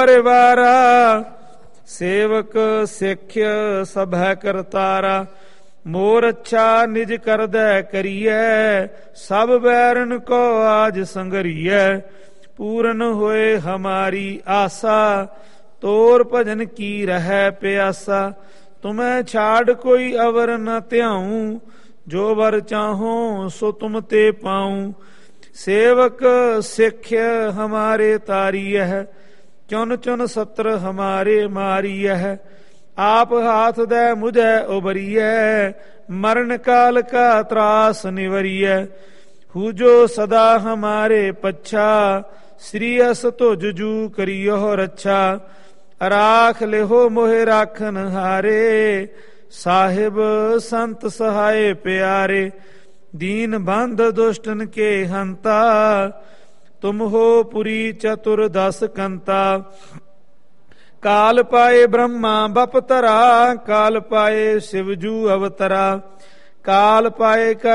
ਪਰਿਵਾਰਾ ਸੇਵਕ ਸਿੱਖ ਸਭੈ ਕਰਤਾਰਾ। ਮੋਰ ਅੱਛਾ ਨਿਜ ਕਰਦੈ ਕਰੀਐ ਸਭ ਬੈਰਨ ਕੋ ਆਜ ਸੰਗਰੀਐ। ਪੂਰਨ ਹੋਏ ਹਮਾਰੀ ਆਸਾ ਤੋਰ ਭਜਨ ਕੀ ਰਹਿ ਪਿਆਸਾ। ਤੁਮੈ ਛਾੜ ਕੋਈ ਅਵਰ ਨ ਧਿਆਉ ਜੋ ਵਰ ਚਾਹੋ ਸੋ ਤੁਮ ਤੇ ਪਾਉ। ਸੇਵਕ ਸਿੱਖ ਹਮਾਰੇ ਤਾਰੀਐ ਚੁਨ ਚੁਨ ਸਤਰ ਹਮਾਰੇ ਮਾਰੀਐ। ਆਪ ਹਾਥ ਦੈ ਮੁਝੈ ਉਬਰੀਐ ਮਰਨ ਕਾਲ ਕਾ ਤਰਾਸ ਨਿਵਰੀਐ। ਹੂਜੋ ਸਦਾ ਹਮਾਰੇ ਪੱਛਾ ਸ੍ਰੀ ਅਸ ਤੁਜ ਜੂ ਕਰਿਓ ਰੱਛਾ। ਰਾਖ ਲਿਹੋ ਮੋਹਿ ਰਾਖਨ ਹਾਰੇ ਸਾਹਿਬ ਸੰਤ ਸਹਾਏ ਪਿਆਰੇ। ਦੀਨ ਬੰਧ ਦੁਸ਼ਟਨ ਕੇ ਹੰਤਾ ਤੁਮ ਹੋ ਪੁਰੀ ਚਤੁਰ ਦਸ ਕੰਤਾ। ਕਾਲ ਪਾਏ ਬ੍ਰਹਮਾ ਬਪਤਰਾ ਕਾਲ ਪਾਏ ਸਿਵਜੂ ਅਵਤਰਾ। ਕਾਲ ਪਾਏ